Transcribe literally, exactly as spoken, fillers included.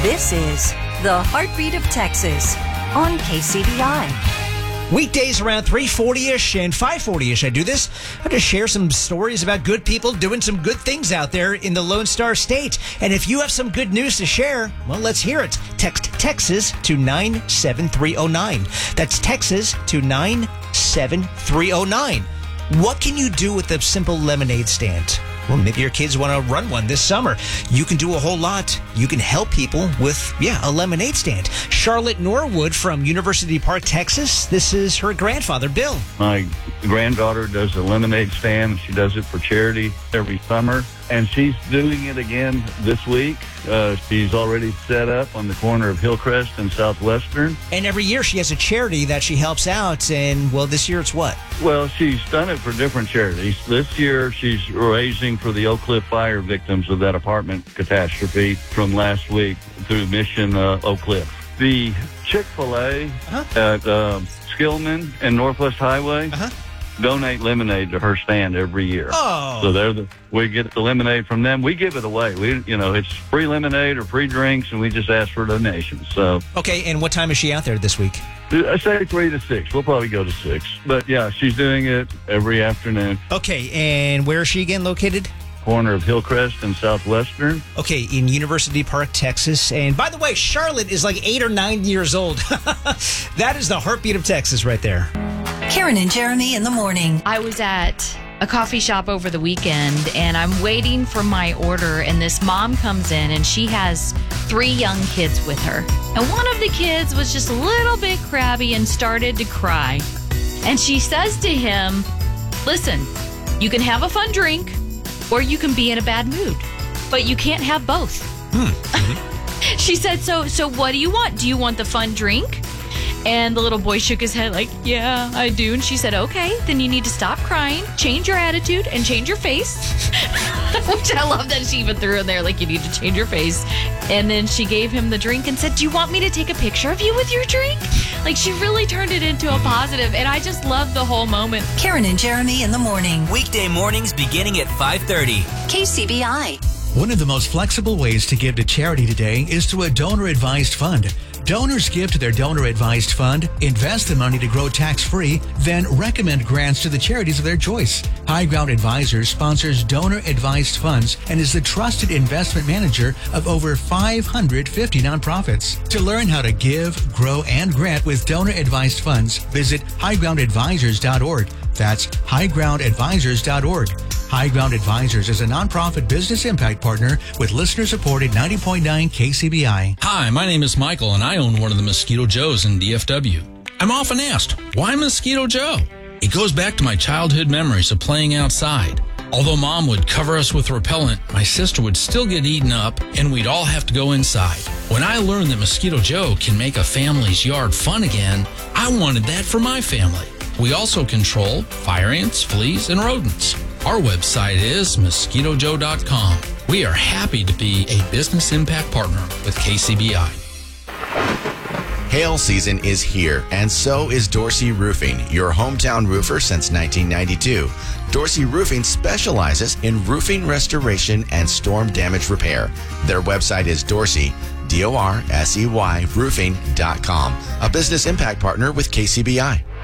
This is the Heartbeat of Texas on K C B I. Weekdays around three forty-ish and five forty-ish, I do this. I just share some stories about good people doing some good things out there in the Lone Star State. And if you have some good news to share, well, let's hear it. Text Texas to nine seven three zero nine. That's Texas to nine seven three zero nine. What can you do with a simple lemonade stand? Well, maybe your kids want to run one this summer. You can do a whole lot. You can help people with, yeah, a lemonade stand. Charlotte Norwood from University Park, Texas. This is her grandfather, Bill. My granddaughter does a lemonade stand. She does it for charity every summer, and she's doing it again this week. Uh, she's already set up on the corner of Hillcrest and Southwestern. And every year she has a charity that she helps out, and, well, this year it's what? Well, she's done it for different charities. This year she's raising for the Oak Cliff fire victims of that apartment catastrophe from last week through Mission uh, Oak Cliff. The Chick-fil-A uh-huh. at uh, Skillman and Northwest Highway uh-huh. donate lemonade to her stand every year. Oh. So they're the, we get the lemonade from them. We give it away. We, you know, it's free lemonade or free drinks, and we just ask for donations. So. Okay, and what time is she out there this week? I say three to six. We'll probably go to six. But, yeah, she's doing it every afternoon. Okay, and where is she again located? Corner of Hillcrest and Southwestern. Okay, in University Park, Texas. And by the way, Charlotte is like eight or nine years old. That is the Heartbeat of Texas right there. Karen and Jeremy in the morning. I was at a coffee shop over the weekend, and I'm waiting for my order, and this mom comes in, and she has three young kids with her. And one of the kids was just a little bit crabby and started to cry. And she says to him, listen, you can have a fun drink, or you can be in a bad mood, but you can't have both. Hmm. She said, so so what do you want? Do you want the fun drink? And the little boy shook his head like, yeah, I do. And she said, okay, then you need to stop crying, change your attitude, and change your face. Which I love that she even threw in there, like, you need to change your face. And then she gave him the drink and said, do you want me to take a picture of you with your drink? Like, she really turned it into a positive, and I just love the whole moment. Karen and Jeremy in the morning. Weekday mornings beginning at five thirty. K C B I. One of the most flexible ways to give to charity today is through a donor-advised fund. Donors give to their donor-advised fund, invest the money to grow tax-free, then recommend grants to the charities of their choice. High Ground Advisors sponsors donor-advised funds and is the trusted investment manager of over five hundred fifty nonprofits. To learn how to give, grow, and grant with donor-advised funds, visit high ground advisors dot org. That's high ground advisors dot org. High Ground Advisors is a nonprofit business impact partner with listener-supported ninety point nine K C B I. Hi, my name is Michael, and I own one of the Mosquito Joes in D F W. I'm often asked, why Mosquito Joe? It goes back to my childhood memories of playing outside. Although Mom would cover us with repellent, my sister would still get eaten up, and we'd all have to go inside. When I learned that Mosquito Joe can make a family's yard fun again, I wanted that for my family. We also control fire ants, fleas, and rodents. Our website is mosquito joe dot com. We are happy to be a business impact partner with K C B I. Hail season is here, and so is Dorsey Roofing, your hometown roofer since nineteen ninety-two. Dorsey Roofing specializes in roofing restoration and storm damage repair. Their website is Dorsey, D O R S E Y, roofing dot com, a business impact partner with K C B I.